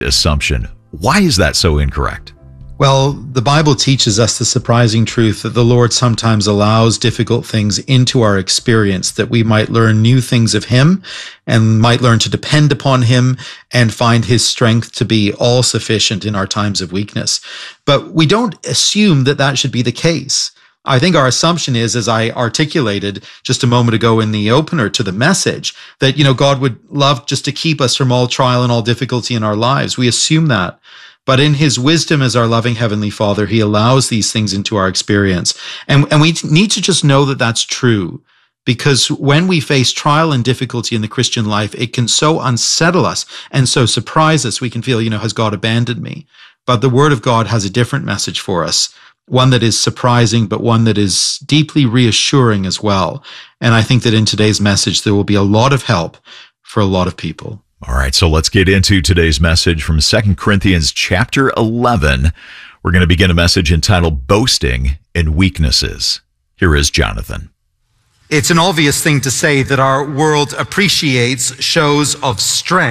assumption. Why is that so incorrect? Well, the Bible teaches us the surprising truth that the Lord sometimes allows difficult things into our experience that we might learn new things of Him and might learn to depend upon Him and find His strength to be all sufficient in our times of weakness. But we don't assume that that should be the case. I think our assumption is, as I articulated just a moment ago in the opener to the message, that, God would love just to keep us from all trial and all difficulty in our lives. We assume that. But in His wisdom as our loving Heavenly Father, He allows these things into our experience. And we need to just know that that's true. Because when we face trial and difficulty in the Christian life, it can so unsettle us and so surprise us. We can feel, has God abandoned me? But the Word of God has a different message for us. One that is surprising, but one that is deeply reassuring as well. And I think that in today's message, there will be a lot of help for a lot of people. All right, so let's get into today's message from 2 Corinthians chapter 11. We're going to begin a message entitled Boasting in Weaknesses. Here is Jonathan. It's an obvious thing to say that our world appreciates shows of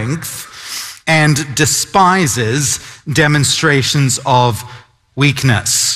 strength and despises demonstrations of weakness.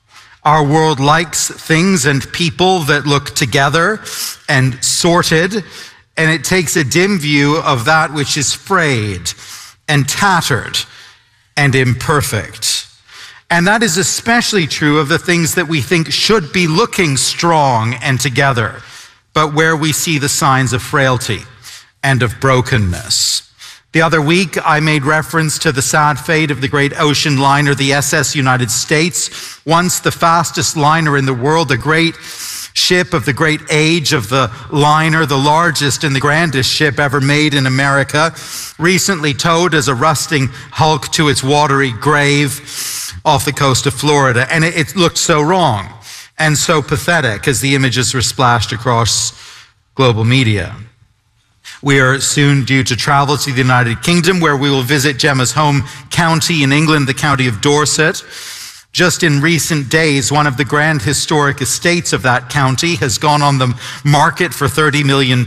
Our world likes things and people that look together and sorted, and it takes a dim view of that which is frayed and tattered and imperfect. And that is especially true of the things that we think should be looking strong and together, but where we see the signs of frailty and of brokenness. The other week, I made reference to the sad fate of the great ocean liner, the SS United States, once the fastest liner in the world, a great ship of the great age of the liner, the largest and the grandest ship ever made in America, recently towed as a rusting hulk to its watery grave off the coast of Florida. And it looked so wrong and so pathetic as the images were splashed across global media. We are soon due to travel to the United Kingdom, where we will visit Gemma's home county in England, the county of Dorset. Just in recent days, one of the grand historic estates of that county has gone on the market for £30 million.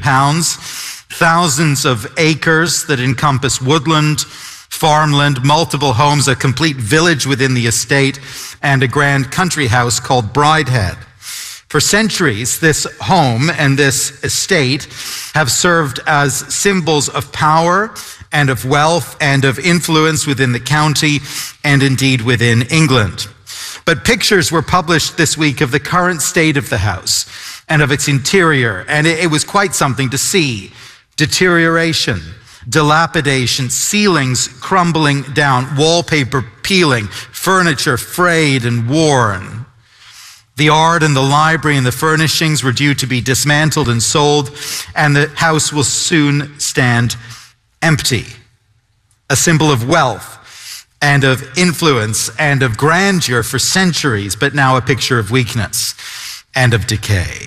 Thousands of acres that encompass woodland, farmland, multiple homes, a complete village within the estate, and a grand country house called Bridehead. For centuries, this home and this estate have served as symbols of power and of wealth and of influence within the county and indeed within England. But pictures were published this week of the current state of the house and of its interior, and it was quite something to see. Deterioration, dilapidation, ceilings crumbling down, wallpaper peeling, furniture frayed and worn. The art and the library and the furnishings were due to be dismantled and sold, and the house will soon stand empty. A symbol of wealth and of influence and of grandeur for centuries, but now a picture of weakness and of decay.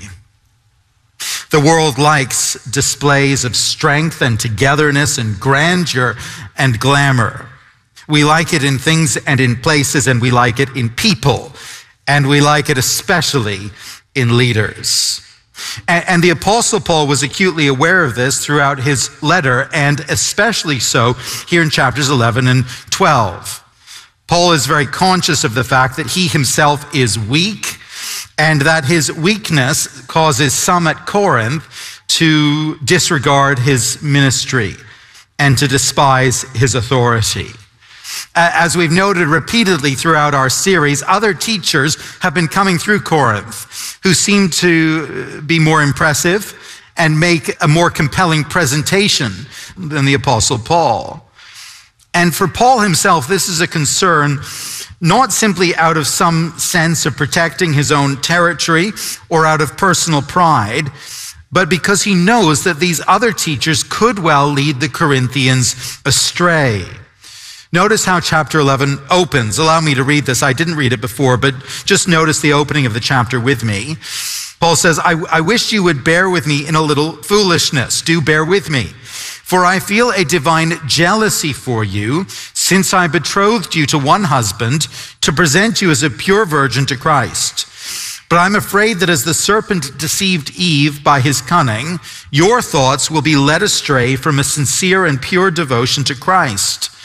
The world likes displays of strength and togetherness and grandeur and glamour. We like it in things and in places, and we like it in people. And we like it especially in leaders. And the Apostle Paul was acutely aware of this throughout his letter, and especially so here in chapters 11 and 12. Paul is very conscious of the fact that he himself is weak, and that his weakness causes some at Corinth to disregard his ministry and to despise his authority. As we've noted repeatedly throughout our series, other teachers have been coming through Corinth who seem to be more impressive and make a more compelling presentation than the Apostle Paul. And for Paul himself, this is a concern not simply out of some sense of protecting his own territory or out of personal pride, but because he knows that these other teachers could well lead the Corinthians astray. Notice how chapter 11 opens. Allow me to read this. I didn't read it before, but just notice the opening of the chapter with me. Paul says, I wish you would bear with me in a little foolishness. Do bear with me. For I feel a divine jealousy for you, since I betrothed you to one husband to present you as a pure virgin to Christ. But I'm afraid that as the serpent deceived Eve by his cunning, your thoughts will be led astray from a sincere and pure devotion to Christ.